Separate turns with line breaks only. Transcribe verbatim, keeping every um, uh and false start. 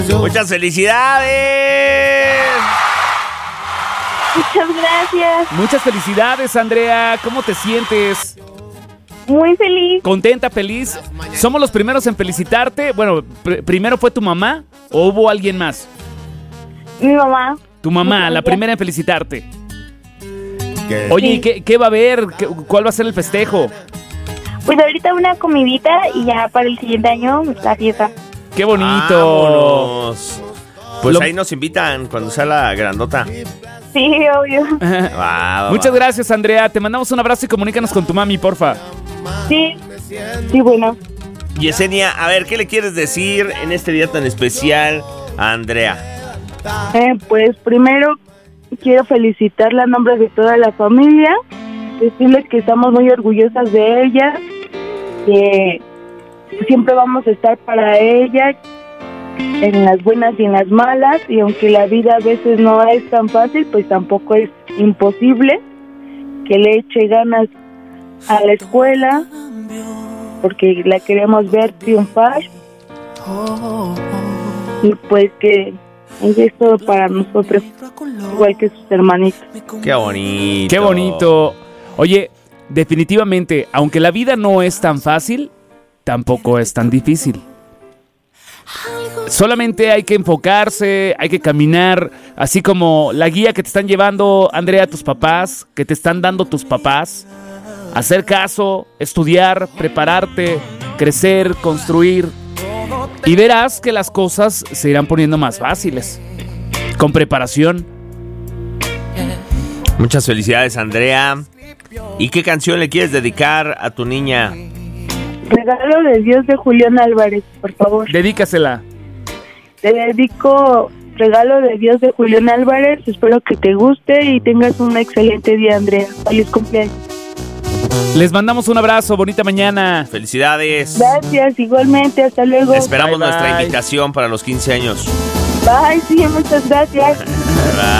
Muchas felicidades.
Muchas gracias.
Muchas felicidades, Andrea. ¿Cómo te sientes?
Muy feliz.
¿Contenta, feliz? ¿Somos los primeros en felicitarte? Bueno, pr- ¿primero fue tu mamá o hubo alguien más?
Mi mamá.
Tu mamá, la primera en felicitarte. Oye, ¿y qué, qué va a haber? ¿Qué- ¿Cuál va a ser el festejo?
Pues ahorita una comidita y ya para el siguiente año la fiesta.
¡Qué bonito!
Vámonos. Pues
Lo-
ahí nos invitan cuando sea la grandota.
Sí, obvio.
Va, va,
Muchas
va.
gracias, Andrea. Te mandamos un abrazo y comunícanos con tu mami, porfa.
Sí. Sí, bueno.
Yesenia, a ver, ¿qué le quieres decir en este día tan especial a Andrea?
Eh, pues primero quiero felicitarla a nombre de toda la familia. Decirles que estamos muy orgullosas de ella. Que siempre vamos a estar para ella. En las buenas y en las malas, y aunque la vida a veces no es tan fácil, pues tampoco es imposible. Que le eche ganas a la escuela, porque la queremos ver triunfar. Y pues que ella es todo para nosotros, igual que sus hermanitos.
Qué bonito.
¡Qué bonito! Oye, definitivamente, aunque la vida no es tan fácil, tampoco es tan difícil. Solamente hay que enfocarse, hay que caminar, así como la guía que te están llevando, Andrea, tus papás, que te están dando tus papás. Hacer caso, estudiar, prepararte, crecer, construir. Y verás que las cosas se irán poniendo más fáciles. Con preparación.
Muchas felicidades, Andrea. ¿Y qué canción le quieres dedicar a tu niña?
Regalo de Dios de Julián Álvarez, por favor.
Dedícasela.
Te dedico Regalo de Dios de Julián Álvarez. Espero que te guste y tengas un excelente día, Andrea. Feliz cumpleaños.
Les mandamos un abrazo, bonita mañana.
Felicidades.
Gracias, igualmente. Hasta luego.
Esperamos
Bye,
nuestra
bye.
invitación para los quince años.
Bye, sí, muchas gracias.
Bye.